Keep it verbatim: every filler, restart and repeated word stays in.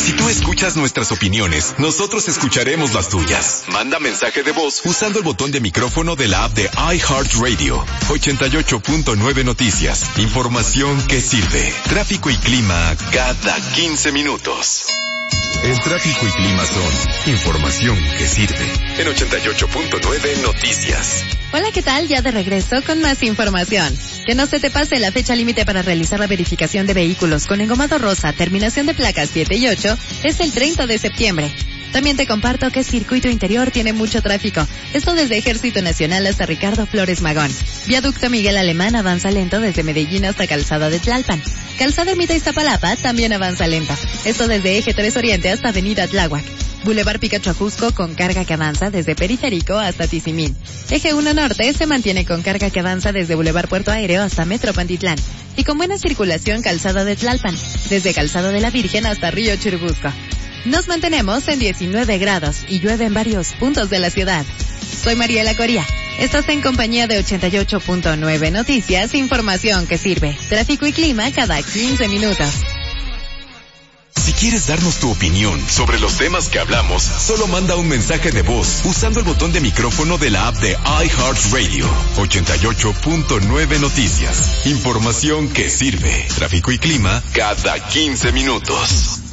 Si tú escuchas nuestras opiniones, nosotros escucharemos las tuyas. Manda mensaje de voz usando el botón de micrófono de la app de iHeartRadio. ochenta y ocho punto nueve Noticias. Información que sirve. Tráfico y clima cada quince minutos. El tráfico y clima son información que sirve. En ochenta y ocho punto nueve Noticias. Hola, ¿qué tal? Ya de regreso con más información. Que no se te pase, la fecha límite para realizar la verificación de vehículos con engomado rosa, terminación de placas siete y ocho, es el treinta de septiembre. También te comparto que Circuito Interior tiene mucho tráfico. Esto desde Ejército Nacional hasta Ricardo Flores Magón. Viaducto Miguel Alemán avanza lento desde Medellín hasta Calzada de Tlalpan. Calzada Ermita Iztapalapa también avanza lento. Esto desde Eje tres Oriente hasta Avenida Tláhuac. Boulevard Picacho Ajusco con carga que avanza desde Periférico hasta Tizimín. Eje uno Norte se mantiene con carga que avanza desde Boulevard Puerto Aéreo hasta Metro Pantitlán. Y con buena circulación Calzada de Tlalpan, desde Calzada de la Virgen hasta Río Churubusco. Nos mantenemos en diecinueve grados y llueve en varios puntos de la ciudad. Soy Mariela Coria. Estás en compañía de ochenta y ocho punto nueve Noticias, información que sirve. Tráfico y clima cada quince minutos. Si quieres darnos tu opinión sobre los temas que hablamos, solo manda un mensaje de voz usando el botón de micrófono de la app de iHeartRadio. ochenta y ocho punto nueve Noticias. Información que sirve. Tráfico y clima cada quince minutos.